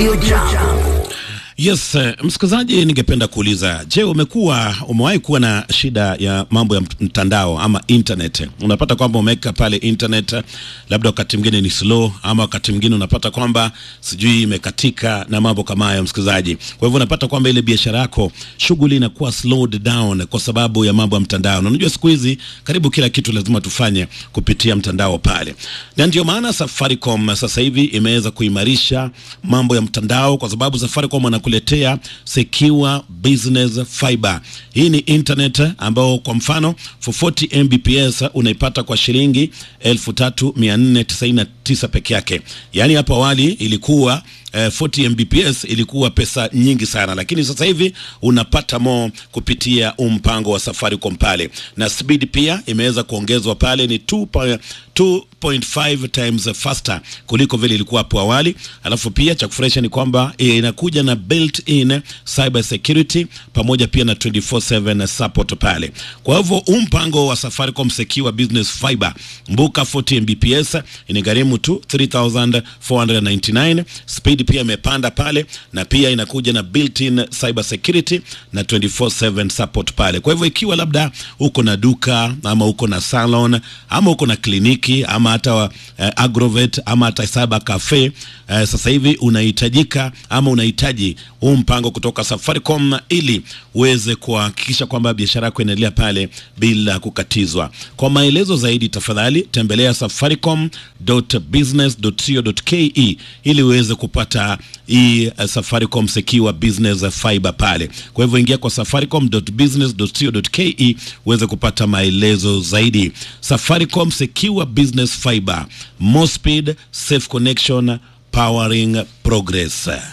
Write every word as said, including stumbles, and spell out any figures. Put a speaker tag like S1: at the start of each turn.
S1: Radio Jambo.
S2: Yes, msikilizaji, ningependa kuuliza, je, umekuwa umewahi kuwa na shida ya mambo ya mtandao ama internet? Unapata kwamba umeweka pale internet, labda wakati mwingine ni slow, ama wakati mwingine unapata kwamba sijui imekatika na mambo kama hayo, msikilizaji. Kwa hivyo unapata kwamba ile biashara yako, shughuli inakuwa slowed down kwa sababu ya mambo ya mtandao. Na unajua siku hizi karibu kila kitu lazima tufanye kupitia mtandao pale. Na ndio maana Safaricom sasa hivi imeweza kuimarisha mambo ya mtandao, kwa sababu Safaricom wana kuletea Secure Business Fiber. Hii ni internet ambao kwa mfano for forty megabits unaipata kwa shilingi elfu tatu mia nne tisini na tisa peke yake. Yaani hapo awali ilikuwa Uh, forty megabits ilikuwa pesa nyingi sana, lakini sasa hivi unapata mo kupitia umpango wa Safaricom pale, na speed pia imeweza kuongezwa pale, ni two point five times faster kuliko vile ilikuwa hapo awali. Alafu pia cha kufurahisha ni kwamba e, inakuja na built-in cyber security pamoja pia na twenty-four seven support pale. Kwa hivyo umpango wa Safaricom Secure Business Fiber mbuka forty megabits inagharimu tu three thousand four hundred ninety-nine. Speed pia imepanda pale, na pia inakuja na built-in cyber security na twenty-four seven support pale. Kwa hivyo ikiwa labda uko na duka ama uko na salon ama uko na kliniki ama hata uh, agrovet ama hata cyber cafe, uh, sasa hivi unahitajika ama unahitaji huu mpango kutoka Safaricom ili uweze kuhakikisha kwamba biashara yako inaendelea pale bila kukatizwa. Kwa maelezo zaidi tafadhali tembelea safaricom dot business dot co dot ke ili uweze kupata hii uh, Safaricom Secure Business Fiber pale. Kwa hivyo ingia kwa safaricom dot business dot co dot ke uweze kupata maelezo zaidi. Safaricom Secure Business Fiber, more speed, safe connection, powering progress.